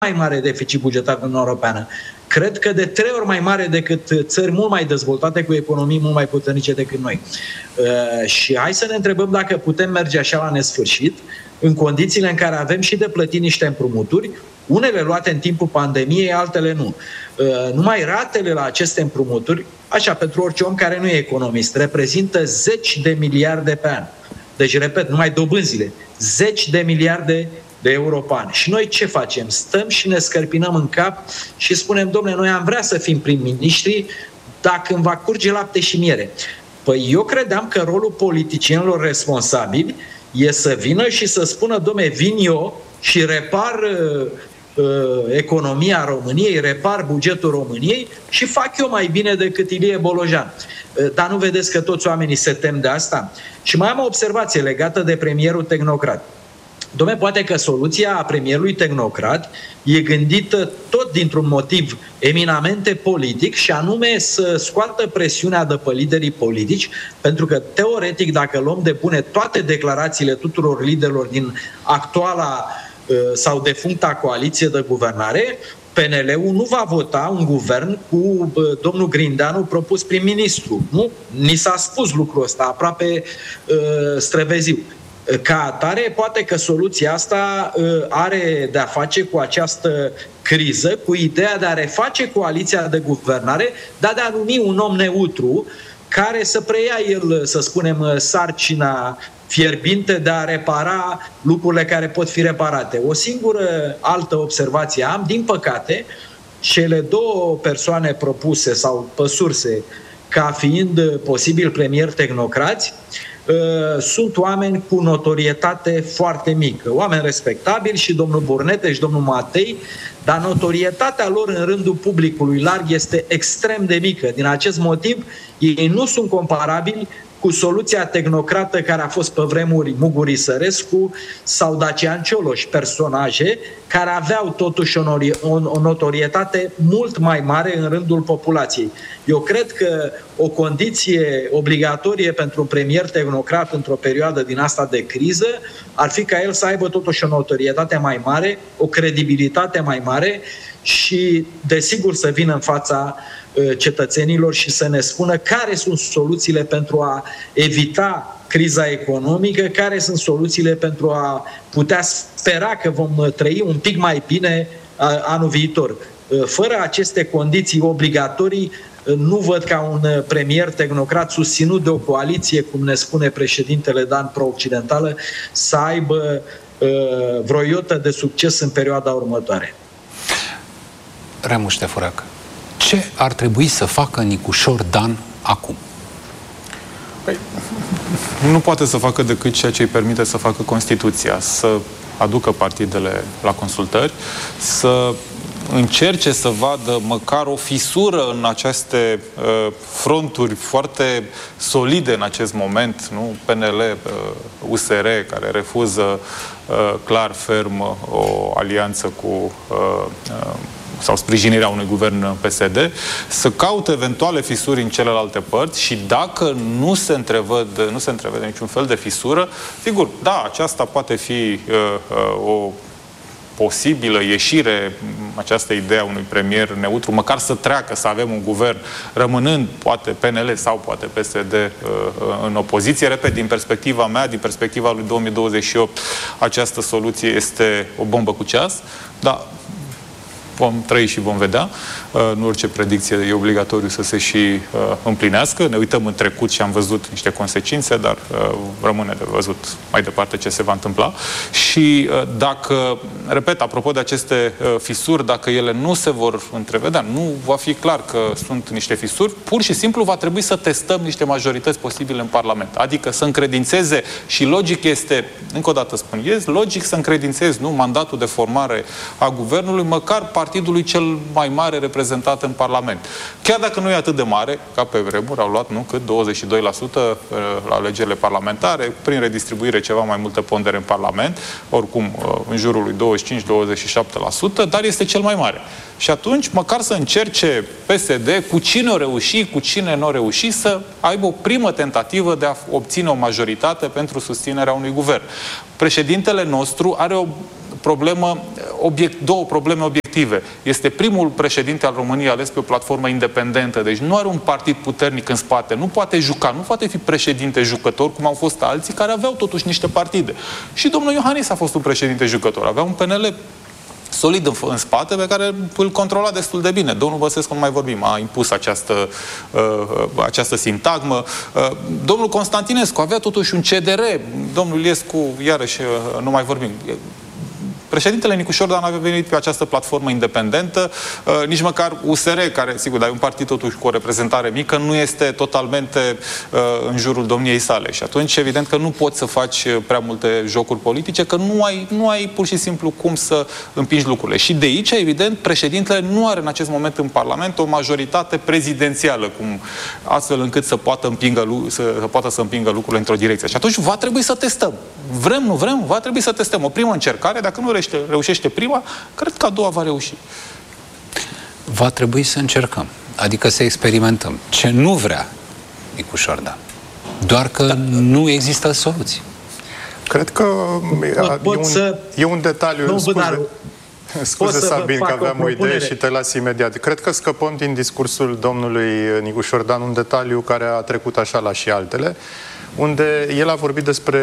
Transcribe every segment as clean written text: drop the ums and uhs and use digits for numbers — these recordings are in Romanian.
mai mare deficit bugetar în Uniunea Europeană. Cred că de 3 ori mai mare decât țări mult mai dezvoltate, cu economii mult mai puternice decât noi. Și hai să ne întrebăm dacă putem merge așa la nesfârșit, în condițiile în care avem și de plătit niște împrumuturi, unele luate în timpul pandemiei, altele nu. Numai ratele la aceste împrumuturi, așa pentru orice om care nu e economist, reprezintă 10 de miliarde pe an. Deci, repet, numai dobânzile, 10 de miliarde de euro pe an. Și noi ce facem? Stăm și ne scărpinăm în cap și spunem, dom'le, noi am vrea să fim prim-ministri dacă îmi va curge lapte și miere. Păi eu credeam că rolul politicienilor responsabili e să vină și să spună, dom'le, vin eu și repar economia României, repar bugetul României și fac eu mai bine decât Ilie Bolojan. Dar nu vedeți că toți oamenii se tem de asta? Și mai am o observație legată de premierul tehnocrat. Dom'le, poate că soluția premierului tehnocrat e gândită tot dintr-un motiv eminamente politic și anume să scoată presiunea de pe liderii politici, pentru că teoretic, dacă luăm de bune toate declarațiile tuturor liderilor din actuala sau defuncta coaliție de guvernare, PNL-ul nu va vota un guvern cu domnul Grindeanu propus prim-ministru. Nu? Ni s-a spus lucrul ăsta aproape străveziu. Ca atare, poate că soluția asta are de-a face cu această criză, cu ideea de a reface coaliția de guvernare, dar de a numi un om neutru care să preia el, să spunem, sarcina fierbinte de a repara lucrurile care pot fi reparate. O singură altă observație am, din păcate, cele două persoane propuse sau pe surse ca fiind posibil premier tehnocrați, sunt oameni cu notorietate foarte mică, oameni respectabili, și domnul Burnete și domnul Matei, dar notorietatea lor în rândul publicului larg este extrem de mică. Din acest motiv, ei nu sunt comparabili cu soluția tehnocrată care a fost pe vremuri Muguri Sărescu sau Dacian Cioloș, personaje care aveau totuși o notorietate mult mai mare în rândul populației. Eu cred că o condiție obligatorie pentru un premier tehnocrat într-o perioadă din asta de criză ar fi ca el să aibă totuși o notorietate mai mare, o credibilitate mai mare și, desigur, să vină în fața cetățenilor și să ne spună care sunt soluțiile pentru a evita criza economică, care sunt soluțiile pentru a putea spera că vom trăi un pic mai bine anul viitor. Fără aceste condiții obligatorii, nu văd ca un premier tehnocrat susținut de o coaliție, cum ne spune președintele Dan, pro-occidentală, să aibă vreo iotă de succes în perioada următoare. Remu Ștefărac, ce ar trebui să facă Nicușor Dan acum? Păi, nu poate să facă decât ceea ce îi permite să facă Constituția, să aducă partidele la consultări, să încerce să vadă măcar o fisură în aceste fronturi foarte solide în acest moment, nu? PNL, USR, care refuză clar, ferm o alianță cu sau sprijinirea unui guvern PSD, să caute eventuale fisuri în celelalte părți și dacă nu se întrevede niciun fel de fisură, sigur, da, aceasta poate fi o posibilă ieșire, această idee a unui premier neutru, măcar să treacă, să avem un guvern rămânând, poate PNL sau poate PSD în opoziție. Repet, din perspectiva mea, din perspectiva lui 2028, această soluție este o bombă cu ceas, dar vom trăi și vom vedea. Nu orice predicție e obligatoriu să se și împlinească. Ne uităm în trecut și am văzut niște consecințe, dar rămâne de văzut mai departe ce se va întâmpla. Și dacă, repet, apropo de aceste fisuri, dacă ele nu se vor întrevedea, nu va fi clar că sunt niște fisuri, pur și simplu va trebui să testăm niște majorități posibile în Parlament. Adică să încredințeze, și logic este, încă o dată spun, e logic să încredințezi, nu, mandatul de formare a guvernului, măcar partidului cel mai mare reprezentat în Parlament. Chiar dacă nu e atât de mare, ca pe vremuri, au luat, nu, cât 22% la alegerile parlamentare, prin redistribuire ceva mai multă pondere în Parlament, oricum în jurul lui 25-27%, dar este cel mai mare. Și atunci, măcar să încerce PSD, cu cine o reuși, cu cine nu o reuși, să aibă o primă tentativă de a obține o majoritate pentru susținerea unui guvern. Președintele nostru are o problemă, două probleme obiective. Este primul președinte al României ales pe o platformă independentă, deci nu are un partid puternic în spate, nu poate juca, nu poate fi președinte jucător, cum au fost alții care aveau totuși niște partide. Și domnul Iohannis a fost un președinte jucător, avea un PNL solid în spate, pe care îl controla destul de bine. Domnul Băsescu, nu mai vorbim, a impus această sintagmă. Domnul Constantinescu avea totuși un CDR. Domnul Iliescu, iarăși, nu mai vorbim. Președintele Nicu Șordan a venit pe această platformă independentă, nici măcar USR, care, sigur, e un partid totuși cu o reprezentare mică, nu este totalmente în jurul domniei sale. Și atunci, evident că nu poți să faci prea multe jocuri politice, că nu ai pur și simplu cum să împingi lucrurile. Și de aici, evident, președintele nu are în acest moment în Parlament o majoritate prezidențială, astfel încât să poată să împingă lucrurile într-o direcție. Și atunci va trebui să testăm. Vrem, nu vrem, va trebui să testăm o primă încercare, dacă nu reușește prima, cred că a doua va reuși. Va trebui să încercăm, adică să experimentăm. Ce nu vrea Nicu Șordan, doar că nu există soluții. Cred că e un detaliu. Scuze, Sabin, că aveam o idee și te las imediat. Cred că scăpăm din discursul domnului Nicu Șordan un detaliu care a trecut așa la și altele, unde el a vorbit despre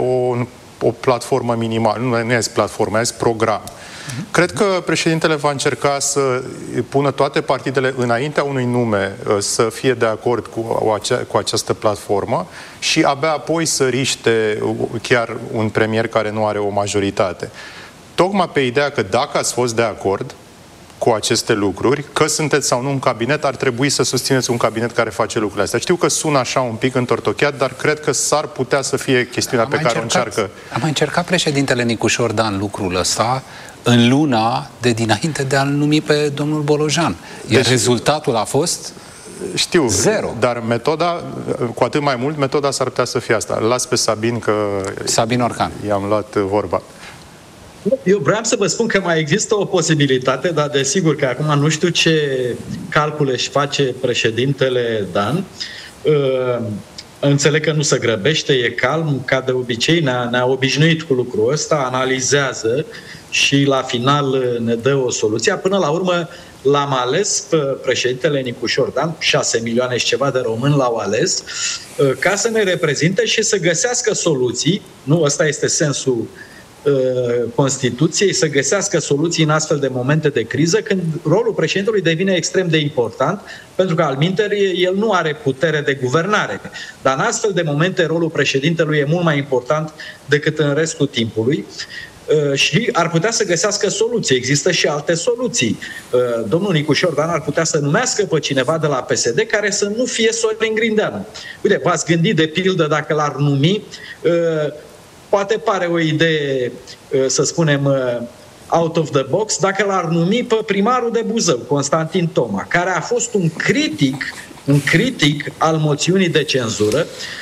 o platformă minimală. Nu este platformă, este program. Cred că președintele va încerca să pună toate partidele înaintea unui nume să fie de acord cu această platformă și abia apoi să riște chiar un premier care nu are o majoritate. Tocmai pe ideea că dacă ați fost de acord cu aceste lucruri, că sunteți sau nu un cabinet, ar trebui să susțineți un cabinet care face lucrurile astea. Știu că sună așa un pic întortocheat, dar cred că s-ar putea să fie chestiunea pe care o încearcă. Am încercat președintele Nicu Șordan lucrul ăsta în luna de dinainte de a-l numi pe domnul Bolojan. Iar rezultatul a fost zero. Dar metoda, cu atât mai mult, metoda s-ar putea să fie asta. Las pe Sabin, că Sabin Orcan. I-am luat vorba. Eu vreau să vă spun că mai există o posibilitate, dar desigur că acum nu știu ce calcule își face președintele Dan. Înțeleg că nu se grăbește, e calm, ca de obicei, ne-a obișnuit cu lucrul ăsta, analizează și la final ne dă o soluție. Până la urmă l-am ales pe președintele Nicu Șordan, 6 milioane și ceva de români l-au ales, ca să ne reprezinte și să găsească soluții. Nu, ăsta este sensul Constituției, să găsească soluții în astfel de momente de criză, când rolul președintelui devine extrem de important, pentru că altminteri el nu are putere de guvernare. Dar în astfel de momente rolul președintelui e mult mai important decât în restul timpului și ar putea să găsească soluții. Există și alte soluții. Domnul Nicu Șordan ar putea să numească pe cineva de la PSD care să nu fie Sorin Grindeanu. Uite, v-ați gândit de pildă dacă l-ar numi, poate pare o idee, să spunem, out of the box, dacă l-ar numi pe primarul de Buzău, Constantin Toma, care a fost un critic al moțiunii de cenzură,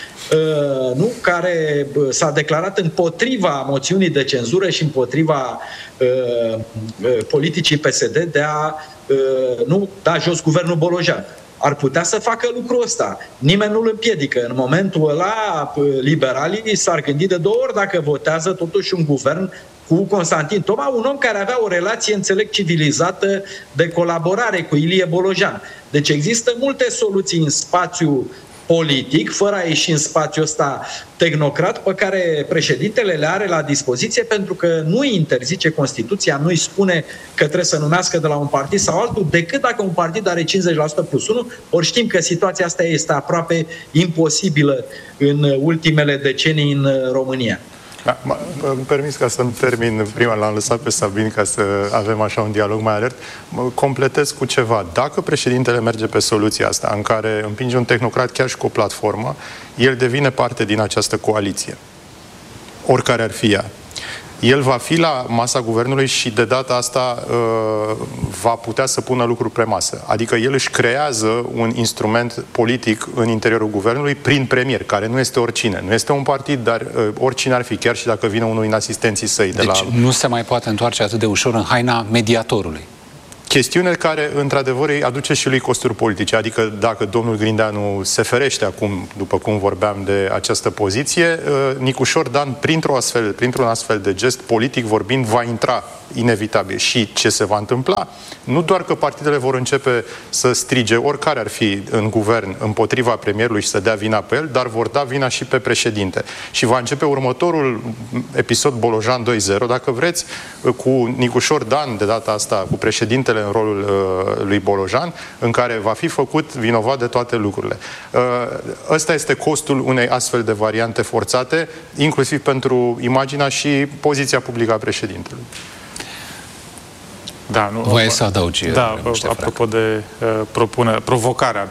care s-a declarat împotriva moțiunii de cenzură și împotriva politicii PSD de a da jos guvernul Bolojan. Ar putea să facă lucrul ăsta. Nimeni nu îl împiedică. În momentul ăla, liberalii s-ar gândi de 2 ori dacă votează totuși un guvern cu Constantin Toma, un om care avea o relație, înțeleg, civilizată de colaborare cu Ilie Bolojan. Deci există multe soluții în spațiu politic, fără a ieși în spațiul ăsta tehnocrat, pe care președintele le are la dispoziție, pentru că nu îi interzice Constituția, nu îi spune că trebuie să numească de la un partid sau altul, decât dacă un partid are 50% plus 1, ori știm că situația asta este aproape imposibilă în ultimele decenii în România. Da, îmi permis ca să-mi termin prima, l-am lăsat pe Sabin ca să avem așa un dialog mai alert. Completez cu ceva. Dacă președintele merge pe soluția asta, în care împinge un tehnocrat chiar și cu o platformă, el devine parte din această coaliție. Oricare ar fi ea. El va fi la masa guvernului și de data asta va putea să pună lucruri pe masă. Adică el își creează un instrument politic în interiorul guvernului prin premier, care nu este oricine. Nu este un partid, dar oricine ar fi, chiar și dacă vine unul din asistenții săi. Deci nu se mai poate întoarce atât de ușor în haina mediatorului. chestiune care, într-adevăr, îi aduce și lui costuri politice. Adică dacă domnul Grindeanu se ferește acum, după cum vorbeam, de această poziție, Nicu Șordan, printr-un astfel de gest politic vorbind, va intra inevitabil. Și ce se va întâmpla? Nu doar că partidele vor începe să strige, oricare ar fi în guvern, împotriva premierului și să dea vina pe el, dar vor da vina și pe președinte. Și va începe următorul episod Bolojan 2.0, dacă vreți, cu Nicu Șordan, de data asta, cu președintele în rolul lui Bolojan, în care va fi făcut vinovat de toate lucrurile. Ăsta este costul unei astfel de variante forțate, inclusiv pentru imaginea și poziția publică a președintelui. Da, nu, voie să adaugi. Da, apropo de provoarea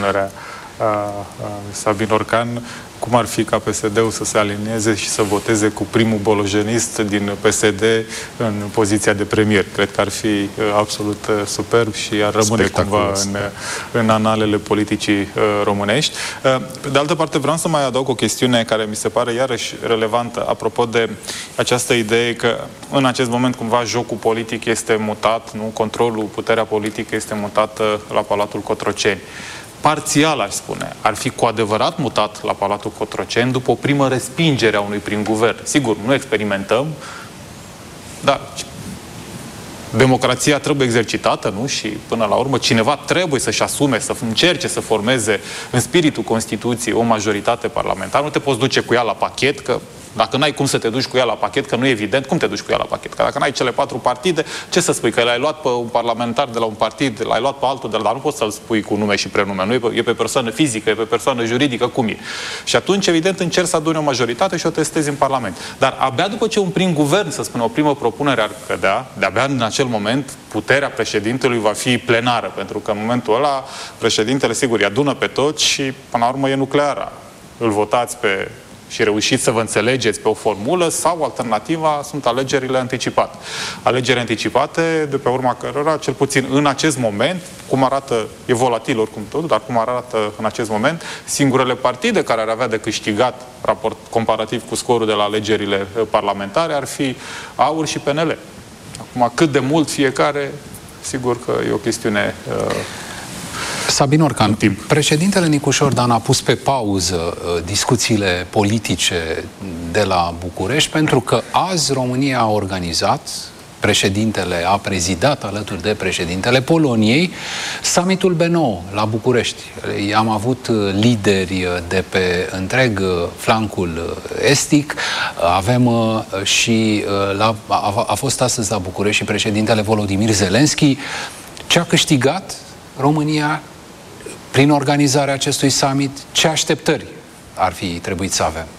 Sabin Orcan, cum ar fi ca PSD-ul să se alinieze și să voteze cu primul bolojenist din PSD în poziția de premier. Cred că ar fi absolut superb și ar rămâne cumva în analele politicii românești. De altă parte, vreau să mai adaug o chestiune care mi se pare iarăși relevantă, apropo de această idee că în acest moment cumva jocul politic este mutat, nu? Controlul, puterea politică este mutată la Palatul Cotroceni. Parțial, aș spune, ar fi cu adevărat mutat la Palatul Cotroceni după o primă respingere a unui prim guvern. Sigur, nu experimentăm, dar democrația trebuie exercitată, nu? Și până la urmă cineva trebuie să-și asume, să încerce să formeze în spiritul Constituției o majoritate parlamentară. Nu te poți duce cu ea la pachet, că dacă n-ai cum să te duci cu ea la pachet, că nu e evident, cum te duci cu ea la pachet? Că dacă n-ai cele 4 partide, ce să spui? Că l-ai luat pe un parlamentar de la un partid, l-ai luat pe altul de la... Dar nu poți să-l spui cu nume și prenume. Nu e pe persoană fizică, e pe persoană juridică, cum e? Și atunci, evident, încerci să aduni o majoritate și o testezi în Parlament. Dar abia după ce un prim guvern, să spun, o primă propunere ar cădea, de-abia în acel moment, puterea președintelui va fi plenară. Pentru că în momentul ăla, președintele, sigur, îi adună pe toți și, până la urmă, e nucleara. Îl votați pe... și reușiți să vă înțelegeți pe o formulă, sau alternativa sunt alegerile anticipate. Alegeri anticipate, de pe urma cărora, cel puțin în acest moment, cum arată, e volatil oricum tot, dar cum arată în acest moment, singurele partide care ar avea de câștigat raport comparativ cu scorul de la alegerile parlamentare ar fi AUR și PNL. Acum, cât de mult fiecare, sigur că e o chestiune... Sabin Orcan, președintele Nicu Șordan a pus pe pauză discuțiile politice de la București pentru că azi România a organizat, președintele a prezidat alături de președintele Poloniei summitul B9 la București. Am avut lideri de pe întreg flancul estic, avem și a fost astăzi la București și președintele Volodymyr Zelensky. Ce a câștigat România prin organizarea acestui summit? Ce așteptări ar fi trebuit să avem?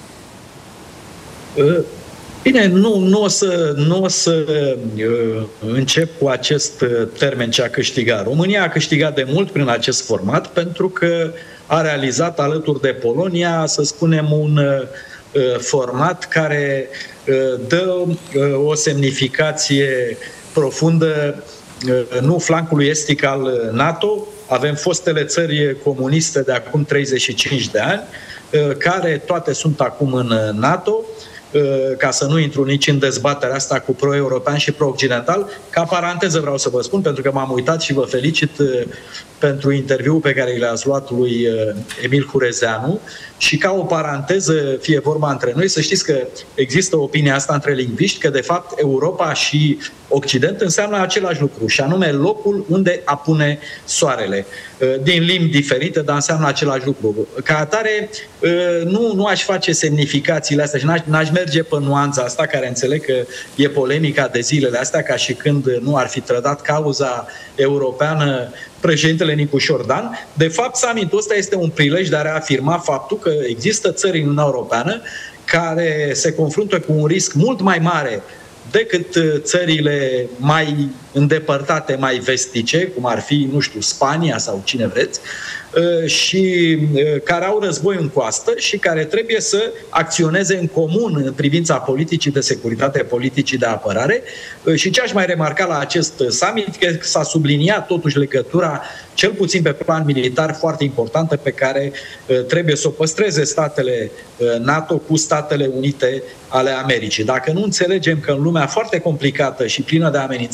Bine, nu o să încep cu acest termen ce a câștigat. România a câștigat de mult prin acest format pentru că a realizat alături de Polonia, să spunem, un format care dă o semnificație profundă nu flancului estic al NATO. Avem fostele țări comuniste de acum 35 de ani, care toate sunt acum în NATO, ca să nu intru nici în dezbaterea asta cu pro-european și pro-occidental. Ca paranteză vreau să vă spun, pentru că m-am uitat și vă felicit pentru interviul pe care l-ați luat lui Emil Hurezeanu, și ca o paranteză, fie vorba între noi, să știți că există opinia asta între lingviști, că de fapt Europa și Occident înseamnă același lucru, și anume locul unde apune soarele. Din limbi diferite, dar înseamnă același lucru. Ca atare, nu aș face semnificațiile astea și n-aș merge pe nuanța asta, care înțeleg că e polemica de zilele astea, ca și când nu ar fi trădat cauza europeană președintele Nicu Șordan. De fapt, summitul ăsta este un prilej de a reafirma faptul că există țări în Uniunea Europeană care se confruntă cu un risc mult mai mare decât țările mai îndepărtate, mai vestice, cum ar fi, nu știu, Spania sau cine vreți, și care au război în coastă și care trebuie să acționeze în comun în privința politicii de securitate, politicii de apărare. Și ce aș mai remarca la acest summit, că s-a subliniat totuși legătura, cel puțin pe plan militar, foarte importantă, pe care trebuie să o păstreze statele NATO cu Statele Unite ale Americii. Dacă nu înțelegem că în lumea foarte complicată și plină de amenințări de astăzi,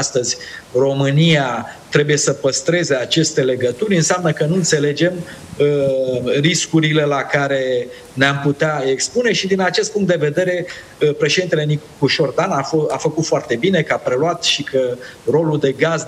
astăzi România trebuie să păstreze aceste legături, înseamnă că nu înțelegem riscurile la care ne-am putea expune și din acest punct de vedere președintele Nicu Șordan a făcut foarte bine că a preluat și că rolul de gazdă